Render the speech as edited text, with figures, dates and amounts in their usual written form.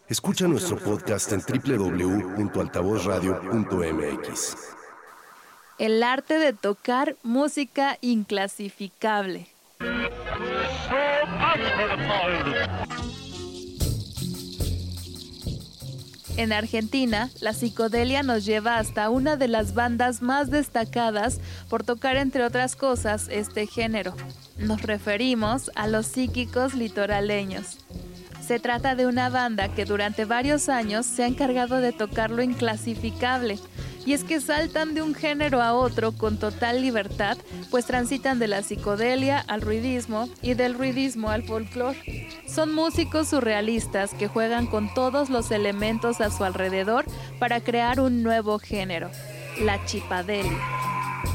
Escucha nuestro podcast en www.altavozradio.mx. El arte de tocar música inclasificable. En Argentina, la psicodelia nos lleva hasta una de las bandas más destacadas por tocar, entre otras cosas, este género. Nos referimos a los Psíquicos Litoraleños. Se trata de una banda que durante varios años se ha encargado de tocar lo inclasificable. Y es que saltan de un género a otro con total libertad, pues transitan de la psicodelia al ruidismo y del ruidismo al folclore. Son músicos surrealistas que juegan con todos los elementos a su alrededor para crear un nuevo género, la chipadelia.